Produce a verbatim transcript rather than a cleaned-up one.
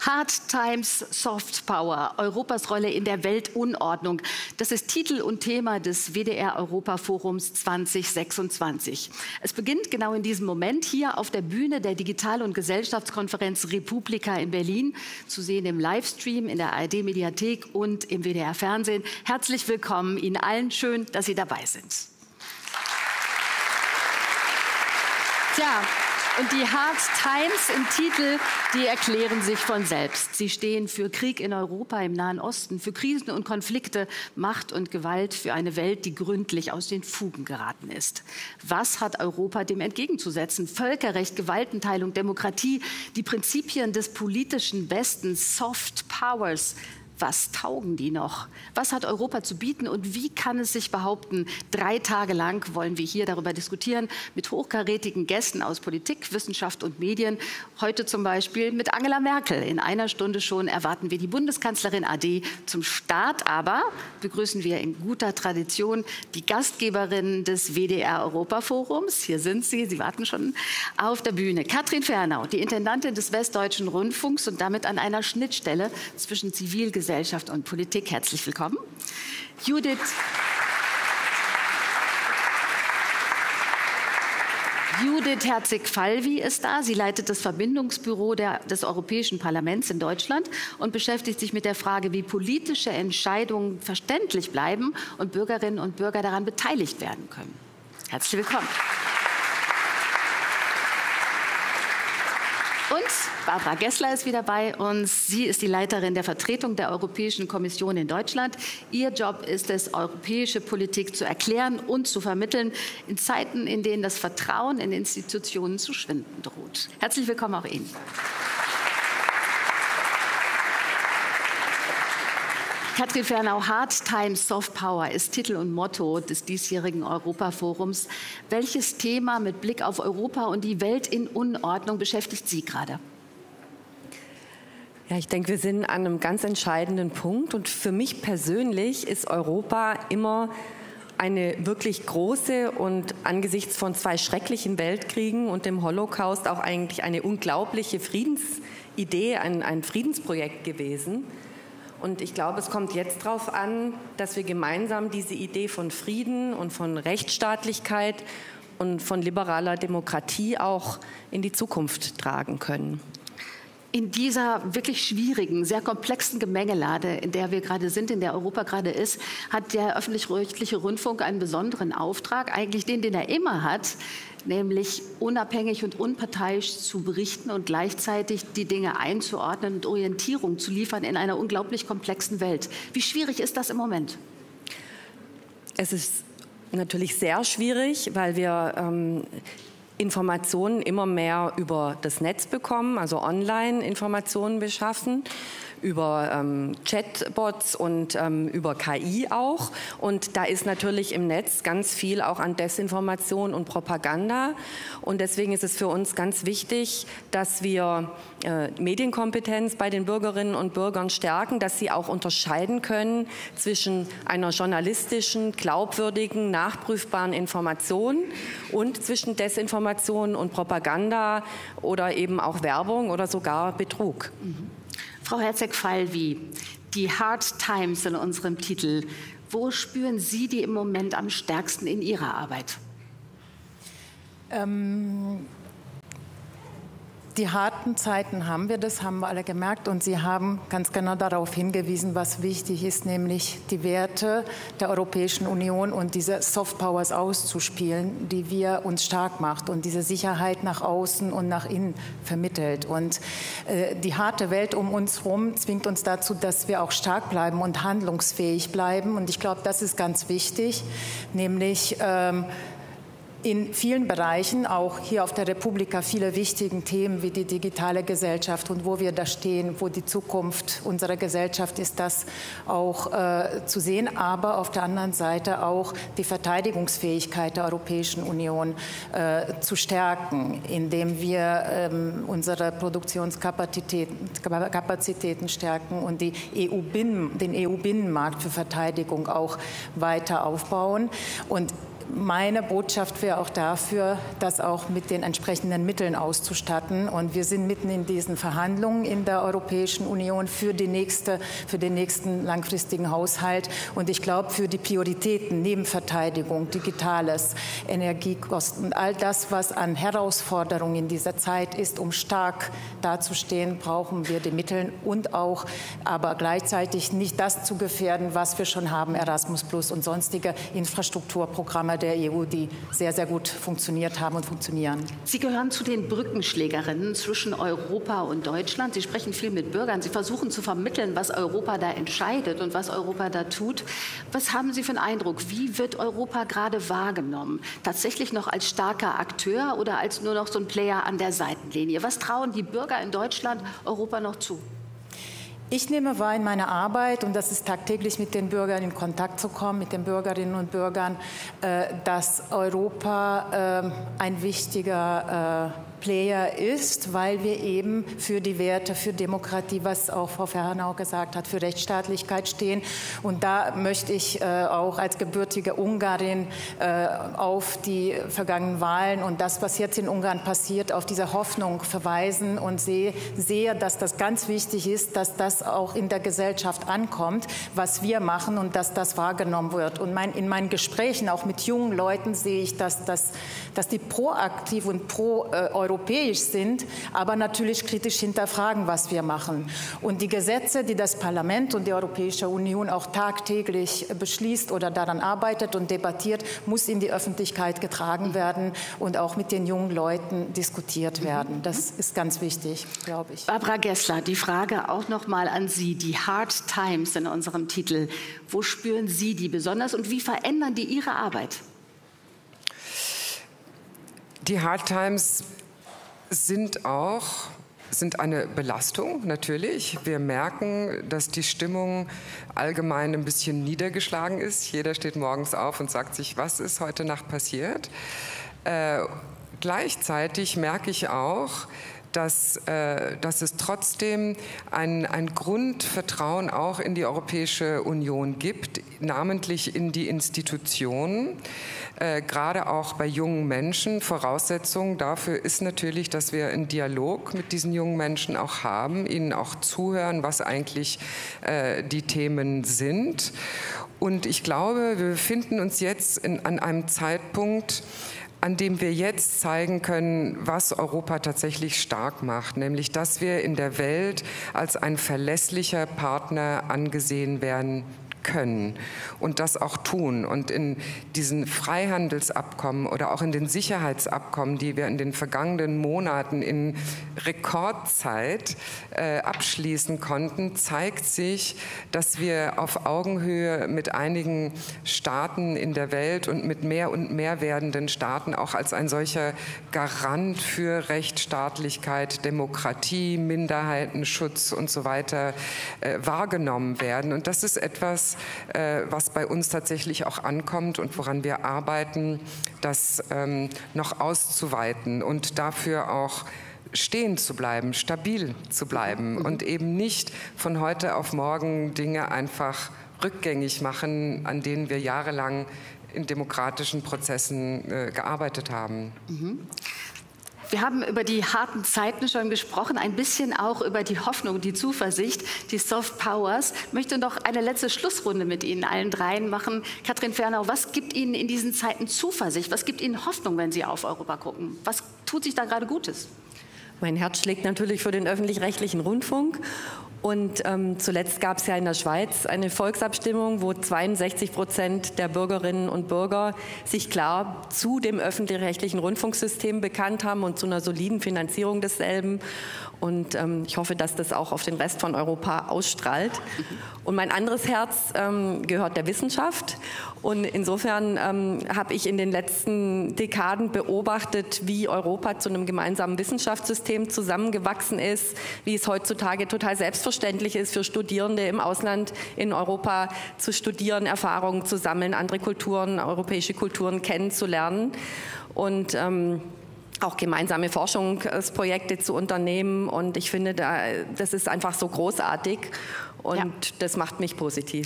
Hard Times, Soft Power, Europas Rolle in der Weltunordnung. Das ist Titel und Thema des W D R-Europaforums zwanzig sechsundzwanzig. Es beginnt genau in diesem Moment hier auf der Bühne der Digital- und Gesellschaftskonferenz Republika in Berlin, zu sehen im Livestream in der A R D-Mediathek und im W D R-Fernsehen. Herzlich willkommen Ihnen allen, schön, dass Sie dabei sind. Tja, und die Hard Times im Titel, die erklären sich von selbst. Sie stehen für Krieg in Europa, im Nahen Osten, für Krisen und Konflikte, Macht und Gewalt, für eine Welt, die gründlich aus den Fugen geraten ist. Was hat Europa dem entgegenzusetzen? Völkerrecht, Gewaltenteilung, Demokratie, die Prinzipien des politischen Westens, Soft Powers. Was taugen die noch? Was hat Europa zu bieten und wie kann es sich behaupten? Drei Tage lang wollen wir hier darüber diskutieren mit hochkarätigen Gästen aus Politik, Wissenschaft und Medien. Heute zum Beispiel mit Angela Merkel. In einer Stunde schon erwarten wir die Bundeskanzlerin A D. Zum Start aber begrüßen wir in guter Tradition die Gastgeberinnen des W D R-Europaforums. Hier sind sie, sie warten schon auf der Bühne. Katrin Fernau, die Intendantin des Westdeutschen Rundfunks und damit an einer Schnittstelle zwischen Zivilgesellschaft Gesellschaft und Politik. Herzlich willkommen. Judith, Judith Herzig-Falvi ist da. Sie leitet das Verbindungsbüro der, des Europäischen Parlaments in Deutschland und beschäftigt sich mit der Frage, wie politische Entscheidungen verständlich bleiben und Bürgerinnen und Bürger daran beteiligt werden können. Herzlich willkommen. Und Barbara Gessler ist wieder bei uns. Sie ist die Leiterin der Vertretung der Europäischen Kommission in Deutschland. Ihr Job ist es, europäische Politik zu erklären und zu vermitteln in Zeiten, in denen das Vertrauen in Institutionen zu schwinden droht. Herzlich willkommen auch Ihnen. Katrin Fernau, Hard Times, Soft Power ist Titel und Motto des diesjährigen Europaforums. Welches Thema mit Blick auf Europa und die Welt in Unordnung beschäftigt Sie gerade? Ja, ich denke, wir sind an einem ganz entscheidenden Punkt. Und für mich persönlich ist Europa immer eine wirklich große und angesichts von zwei schrecklichen Weltkriegen und dem Holocaust auch eigentlich eine unglaubliche Friedensidee, ein, ein Friedensprojekt gewesen. Und ich glaube, es kommt jetzt darauf an, dass wir gemeinsam diese Idee von Frieden und von Rechtsstaatlichkeit und von liberaler Demokratie auch in die Zukunft tragen können. In dieser wirklich schwierigen, sehr komplexen Gemengelade, in der wir gerade sind, in der Europa gerade ist, hat der öffentlich-rechtliche Rundfunk einen besonderen Auftrag, eigentlich den, den er immer hat, nämlich unabhängig und unparteiisch zu berichten und gleichzeitig die Dinge einzuordnen und Orientierung zu liefern in einer unglaublich komplexen Welt. Wie schwierig ist das im Moment? Es ist natürlich sehr schwierig, weil wir ähm, Informationen immer mehr über das Netz bekommen, also Online-Informationen beschaffen, über ähm, Chatbots und ähm, über K I auch. Und da ist natürlich im Netz ganz viel auch an Desinformation und Propaganda. Und deswegen ist es für uns ganz wichtig, dass wir äh, Medienkompetenz bei den Bürgerinnen und Bürgern stärken, dass sie auch unterscheiden können zwischen einer journalistischen, glaubwürdigen, nachprüfbaren Information und zwischen Desinformation und Propaganda oder eben auch Werbung oder sogar Betrug. Mhm. Frau Herzig-Falvi, die Hard Times in unserem Titel. Wo spüren Sie die im Moment am stärksten in Ihrer Arbeit? Ähm Die harten Zeiten haben wir, das haben wir alle gemerkt. Und Sie haben ganz genau darauf hingewiesen, was wichtig ist, nämlich die Werte der Europäischen Union und diese Soft Powers auszuspielen, die wir uns stark macht und diese Sicherheit nach außen und nach innen vermittelt. Und äh, die harte Welt um uns herum zwingt uns dazu, dass wir auch stark bleiben und handlungsfähig bleiben. Und ich glaube, das ist ganz wichtig, nämlich ähm, in vielen Bereichen, auch hier auf der Republika, viele wichtigen Themen wie die digitale Gesellschaft und wo wir da stehen, wo die Zukunft unserer Gesellschaft ist, das auch äh, zu sehen, aber auf der anderen Seite auch die Verteidigungsfähigkeit der Europäischen Union äh, zu stärken, indem wir ähm, unsere Produktionskapazitäten Kapazitäten stärken und die E U-Binnen, den E U-Binnenmarkt für Verteidigung auch weiter aufbauen. Und meine Botschaft wäre auch dafür, das auch mit den entsprechenden Mitteln auszustatten. Und wir sind mitten in diesen Verhandlungen in der Europäischen Union für, die nächste, für den nächsten langfristigen Haushalt. Und ich glaube, für die Prioritäten, Nebenverteidigung, Digitales, Energiekosten und all das, was an Herausforderungen in dieser Zeit ist, um stark dazustehen, brauchen wir die Mittel und auch, aber gleichzeitig nicht das zu gefährden, was wir schon haben, Erasmus Plus und sonstige Infrastrukturprogramme der E U, die sehr, sehr gut funktioniert haben und funktionieren. Sie gehören zu den Brückenschlägerinnen zwischen Europa und Deutschland. Sie sprechen viel mit Bürgern. Sie versuchen zu vermitteln, was Europa da entscheidet und was Europa da tut. Was haben Sie für einen Eindruck? Wie wird Europa gerade wahrgenommen? Tatsächlich noch als starker Akteur oder als nur noch so ein Player an der Seitenlinie? Was trauen die Bürger in Deutschland Europa noch zu? Ich nehme wahr in meiner Arbeit, und das ist tagtäglich mit den Bürgern in Kontakt zu kommen, mit den Bürgerinnen und Bürgern, dass Europa ein wichtiger Player ist, weil wir eben für die Werte, für Demokratie, was auch Frau Fernau gesagt hat, für Rechtsstaatlichkeit stehen. Und da möchte ich äh, auch als gebürtige Ungarin äh, auf die vergangenen Wahlen und das, was jetzt in Ungarn passiert, auf diese Hoffnung verweisen und sehe, sehe, dass das ganz wichtig ist, dass das auch in der Gesellschaft ankommt, was wir machen und dass das wahrgenommen wird. Und mein, in meinen Gesprächen auch mit jungen Leuten sehe ich, dass, dass, dass die proaktiv und pro-europäisch europäisch sind, aber natürlich kritisch hinterfragen, was wir machen. Und die Gesetze, die das Parlament und die Europäische Union auch tagtäglich beschließt oder daran arbeitet und debattiert, muss in die Öffentlichkeit getragen werden und auch mit den jungen Leuten diskutiert werden. Das ist ganz wichtig, glaube ich. Barbara Gessler, die Frage auch noch mal an Sie. Die Hard Times in unserem Titel. Wo spüren Sie die besonders und wie verändern die Ihre Arbeit? Die Hard Times sind auch sind eine Belastung, natürlich. Wir merken, dass die Stimmung allgemein ein bisschen niedergeschlagen ist. Jeder steht morgens auf und sagt sich, was ist heute Nacht passiert? Äh, gleichzeitig merke ich auch, dass, äh, dass es trotzdem ein, ein Grundvertrauen auch in die Europäische Union gibt, namentlich in die Institutionen, äh, gerade auch bei jungen Menschen. Voraussetzung dafür ist natürlich, dass wir einen Dialog mit diesen jungen Menschen auch haben, ihnen auch zuhören, was eigentlich äh, die Themen sind. Und ich glaube, wir befinden uns jetzt in, an einem Zeitpunkt, an dem wir jetzt zeigen können, was Europa tatsächlich stark macht, nämlich dass wir in der Welt als ein verlässlicher Partner angesehen werden können und das auch tun. Und in diesen Freihandelsabkommen oder auch in den Sicherheitsabkommen, die wir in den vergangenen Monaten in Rekordzeit äh, abschließen konnten, zeigt sich, dass wir auf Augenhöhe mit einigen Staaten in der Welt und mit mehr und mehr werdenden Staaten auch als ein solcher Garant für Rechtsstaatlichkeit, Demokratie, Minderheitenschutz und so weiter äh, wahrgenommen werden. Und das ist etwas, was bei uns tatsächlich auch ankommt und woran wir arbeiten, das ähm, noch auszuweiten und dafür auch stehen zu bleiben, stabil zu bleiben und eben nicht von heute auf morgen Dinge einfach rückgängig machen, an denen wir jahrelang in demokratischen Prozessen äh, gearbeitet haben. Mhm. Wir haben über die harten Zeiten schon gesprochen, ein bisschen auch über die Hoffnung, die Zuversicht, die Soft Powers. Ich möchte noch eine letzte Schlussrunde mit Ihnen allen dreien machen. Katrin Fernau, was gibt Ihnen in diesen Zeiten Zuversicht? Was gibt Ihnen Hoffnung, wenn Sie auf Europa gucken? Was tut sich da gerade Gutes? Mein Herz schlägt natürlich für den öffentlich-rechtlichen Rundfunk. Und ähm, zuletzt gab es ja in der Schweiz eine Volksabstimmung, wo zweiundsechzig Prozent der Bürgerinnen und Bürger sich klar zu dem öffentlich-rechtlichen Rundfunksystem bekannt haben und zu einer soliden Finanzierung desselben. Und ähm, ich hoffe, dass das auch auf den Rest von Europa ausstrahlt. Und mein anderes Herz ähm, gehört der Wissenschaft. Und insofern ähm, habe ich in den letzten Dekaden beobachtet, wie Europa zu einem gemeinsamen Wissenschaftssystem zusammengewachsen ist, wie es heutzutage total selbstverständlich ist für Studierende im Ausland in Europa zu studieren, Erfahrungen zu sammeln, andere Kulturen, europäische Kulturen kennenzulernen. Und ähm, auch gemeinsame Forschungsprojekte zu unternehmen. Und ich finde, da, das ist einfach so großartig und ja. Das macht mich positiv.